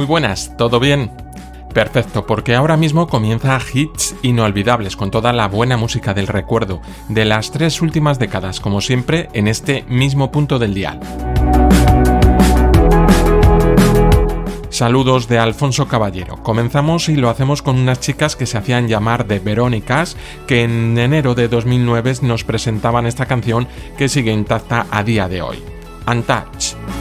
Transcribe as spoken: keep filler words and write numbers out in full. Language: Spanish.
buenas, ¿todo bien? Perfecto, porque ahora mismo comienza Hits Inolvidables con toda la buena música del recuerdo de las tres últimas décadas, como siempre, en este mismo punto del dial. Saludos de Alfonso Caballero. Comenzamos y lo hacemos con unas chicas que se hacían llamar The Verónicas, que en enero de dos mil nueve nos presentaban esta canción que sigue intacta a día de hoy. Untouched.